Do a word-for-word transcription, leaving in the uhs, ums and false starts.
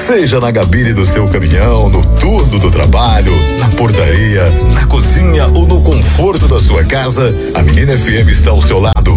Seja na gabine do seu caminhão, no turno do trabalho, na portaria, na cozinha ou no conforto da sua casa, a Menina F M está ao seu lado,